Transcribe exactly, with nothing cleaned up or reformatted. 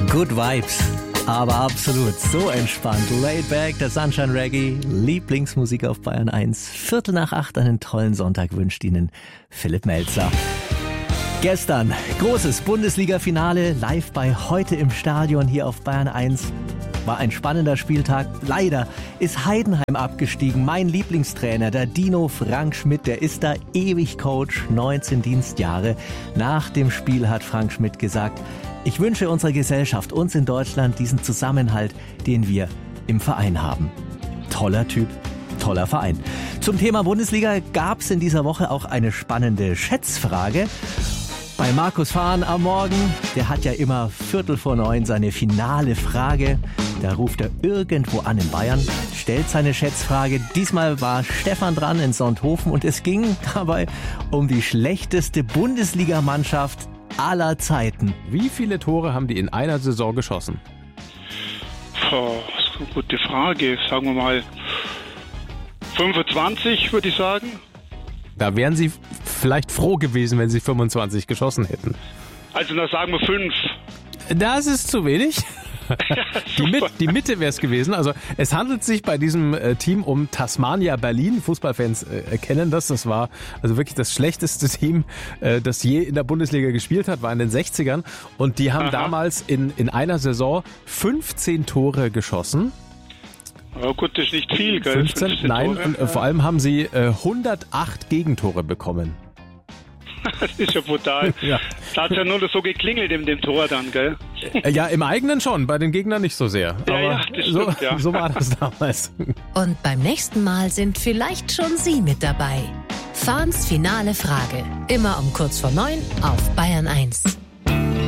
Good Vibes, aber absolut so entspannt. Laid back, der Sunshine Reggae, Lieblingsmusik auf Bayern eins. Viertel nach acht, einen tollen Sonntag wünscht Ihnen Philipp Melzer. Gestern großes Bundesliga-Finale live bei Heute im Stadion hier auf Bayern eins. War ein spannender Spieltag. Leider ist Heidenheim abgestiegen. Mein Lieblingstrainer, der Dino Frank Schmidt, der ist da ewig Coach, neunzehn Dienstjahre. Nach dem Spiel hat Frank Schmidt gesagt, ich wünsche unserer Gesellschaft, uns in Deutschland, diesen Zusammenhalt, den wir im Verein haben. Toller Typ, toller Verein. Zum Thema Bundesliga gab es in dieser Woche auch eine spannende Schätzfrage. Bei Markus Fahn am Morgen, der hat ja immer Viertel vor neun seine finale Frage. Da ruft er irgendwo an in Bayern, stellt seine Schätzfrage. Diesmal war Stefan dran in Sonthofen und es ging dabei um die schlechteste Bundesligamannschaft aller Zeiten. Wie viele Tore haben die in einer Saison geschossen? Oh, das ist eine gute Frage. Sagen wir mal fünfundzwanzig, würde ich sagen. Da wären Sie vielleicht froh gewesen, wenn Sie fünfundzwanzig geschossen hätten. Also dann sagen wir fünf. Das ist zu wenig. Die, Mit, die Mitte wäre es gewesen. Also es handelt sich bei diesem äh, Team um Tasmania Berlin. Fußballfans äh, kennen das. Das war also wirklich das schlechteste Team, äh, das je in der Bundesliga gespielt hat, war in den sechzigern. Und die haben Aha. damals in, in einer Saison fünfzehn Tore geschossen. Oh gut, das ist nicht viel, gell? fünfzehn, nein, Tore. Und äh, vor allem haben sie äh, hundertacht Gegentore bekommen. Das ist ja brutal. Ja. Da hat es ja nur so geklingelt in dem Tor dann, gell? Ja, im eigenen schon, bei den Gegnern nicht so sehr. Ja, aber ja, das so, stimmt, ja. so war das damals. Und beim nächsten Mal sind vielleicht schon Sie mit dabei. Fahns finale Frage. Immer um kurz vor neun auf Bayern eins.